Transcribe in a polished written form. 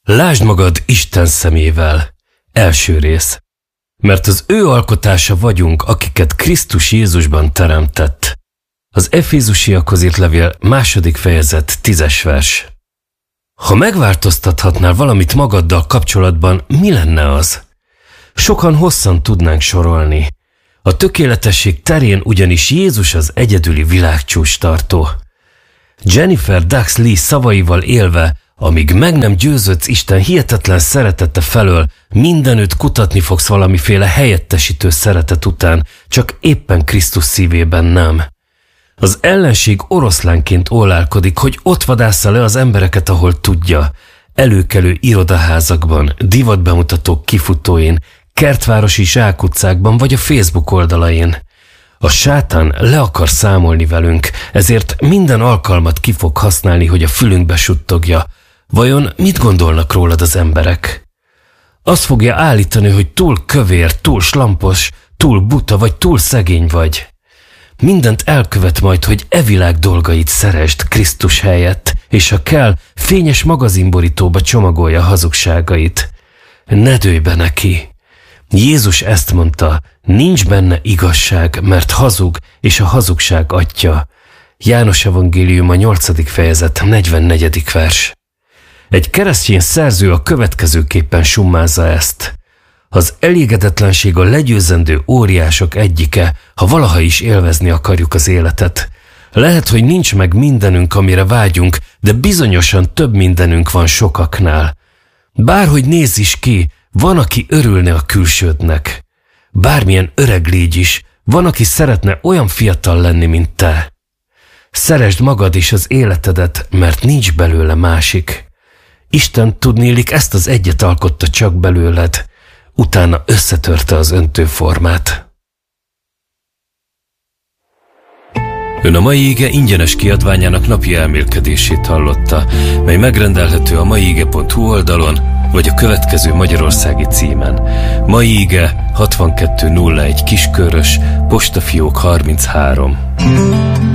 Lásd magad Isten szemével. Első rész. Mert az ő alkotása vagyunk, akiket Krisztus Jézusban teremtett. Az Efézusiakhoz írt levél 2. fejezet 10. vers. Ha megváltoztathatnál valamit magaddal kapcsolatban, mi lenne az? Sokan hosszan tudnánk sorolni. A tökéletesség terén ugyanis Jézus az egyedüli világcsúcstartó. Jennifer Dax Lee szavaival élve, amíg meg nem győződsz Isten hihetetlen szeretete felől, mindenütt kutatni fogsz valamiféle helyettesítő szeretet után, csak éppen Krisztus szívében nem. Az ellenség oroszlánként ólálkodik, hogy ott vadásza le az embereket, ahol tudja. Előkelő irodaházakban, divatbemutatók kifutóin, kertvárosi zsákutcákban vagy a Facebook oldalain. A sátán le akar számolni velünk, ezért minden alkalmat ki fog használni, hogy a fülünkbe suttogja. Vajon mit gondolnak rólad az emberek? Azt fogja állítani, hogy túl kövér, túl slampos, túl buta vagy túl szegény vagy. Mindent elkövet majd, hogy e világ dolgait szeresd Krisztus helyett, és ha kell, fényes magazinborítóba csomagolja hazugságait. Ne dőlj be neki! Jézus ezt mondta, nincs benne igazság, mert hazug, és a hazugság atya. János evangélium a 8. fejezet 44. vers. Egy keresztény szerző a következőképpen summázza ezt. Az elégedetlenség a legyőzendő óriások egyike, ha valaha is élvezni akarjuk az életet. Lehet, hogy nincs meg mindenünk, amire vágyunk, de bizonyosan több mindenünk van sokaknál. Bárhogy nézz is ki, van, aki örülne a külsődnek. Bármilyen öreg légy is, van, aki szeretne olyan fiatal lenni, mint te. Szeresd magad és az életedet, mert nincs belőle másik. Isten tudnélik ezt az egyet alkotta csak belőled, utána összetörte az öntőformát. Ön a Mai Ige ingyenes kiadványának napi elmélkedését hallotta, mely megrendelhető a maiige.hu oldalon, vagy a következő magyarországi címen. Mai Ige 6201 Kiskörös, postafiók 33.